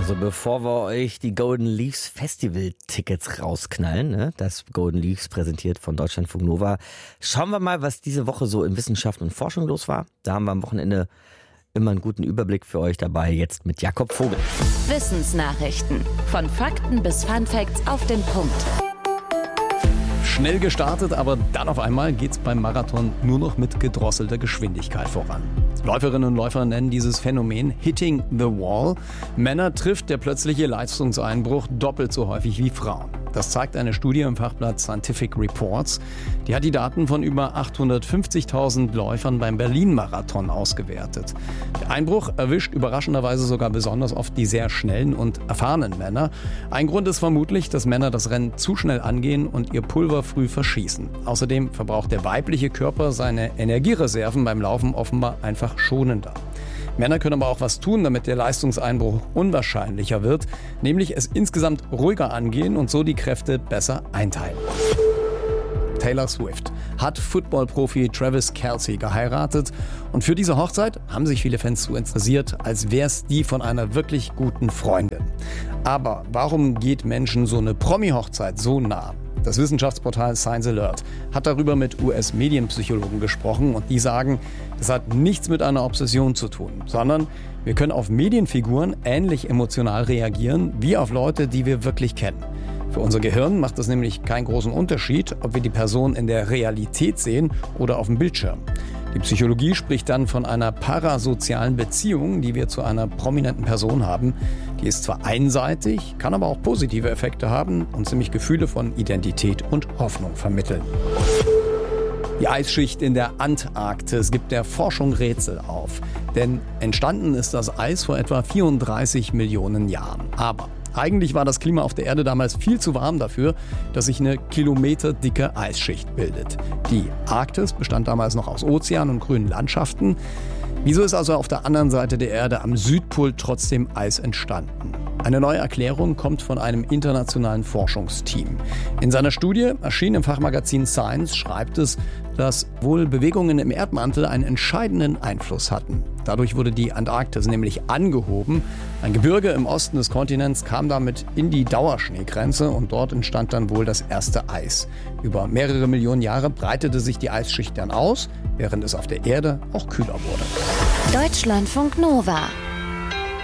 Also bevor wir euch die Golden Leafs Festival Tickets rausknallen, ne, das Golden Leafs präsentiert von Deutschlandfunk Nova, schauen wir mal, was diese Woche so in Wissenschaft und Forschung los war. Da haben wir am Wochenende immer einen guten Überblick für euch dabei, jetzt mit Jakob Vogel. Wissensnachrichten. Von Fakten bis Funfacts auf den Punkt. Schnell gestartet, aber dann auf einmal geht's beim Marathon nur noch mit gedrosselter Geschwindigkeit voran. Läuferinnen und Läufer nennen dieses Phänomen Hitting the Wall. Männer trifft der plötzliche Leistungseinbruch doppelt so häufig wie Frauen. Das zeigt eine Studie im Fachblatt Scientific Reports. Die hat die Daten von über 850.000 Läufern beim Berlin-Marathon ausgewertet. Der Einbruch erwischt überraschenderweise sogar besonders oft die sehr schnellen und erfahrenen Männer. Ein Grund ist vermutlich, dass Männer das Rennen zu schnell angehen und ihr Pulver früh verschießen. Außerdem verbraucht der weibliche Körper seine Energiereserven beim Laufen offenbar einfach schonender. Männer können aber auch was tun, damit der Leistungseinbruch unwahrscheinlicher wird, nämlich es insgesamt ruhiger angehen und so die Kräfte besser einteilen. Taylor Swift hat Football-Profi Travis Kelce geheiratet und für diese Hochzeit haben sich viele Fans so interessiert, als wäre es die von einer wirklich guten Freundin. Aber warum geht Menschen so eine Promi-Hochzeit so nah? Das Wissenschaftsportal Science Alert hat darüber mit US-Medienpsychologen gesprochen und die sagen, das hat nichts mit einer Obsession zu tun, sondern wir können auf Medienfiguren ähnlich emotional reagieren wie auf Leute, die wir wirklich kennen. Für unser Gehirn macht es nämlich keinen großen Unterschied, ob wir die Person in der Realität sehen oder auf dem Bildschirm. Die Psychologie spricht dann von einer parasozialen Beziehung, die wir zu einer prominenten Person haben. Die ist zwar einseitig, kann aber auch positive Effekte haben und ziemlich Gefühle von Identität und Hoffnung vermitteln. Die Eisschicht in der Antarktis gibt der Forschung Rätsel auf. Denn entstanden ist das Eis vor etwa 34 Millionen Jahren. Aber eigentlich war das Klima auf der Erde damals viel zu warm dafür, dass sich eine kilometerdicke Eisschicht bildet. Die Arktis bestand damals noch aus Ozean und grünen Landschaften. Wieso ist also auf der anderen Seite der Erde am Südpol trotzdem Eis entstanden? Eine neue Erklärung kommt von einem internationalen Forschungsteam. In seiner Studie, erschienen im Fachmagazin Science, schreibt es, dass wohl Bewegungen im Erdmantel einen entscheidenden Einfluss hatten. Dadurch wurde die Antarktis nämlich angehoben. Ein Gebirge im Osten des Kontinents kam damit in die Dauerschneegrenze und dort entstand dann wohl das erste Eis. Über mehrere Millionen Jahre breitete sich die Eisschicht dann aus, während es auf der Erde auch kühler wurde. Deutschlandfunk Nova.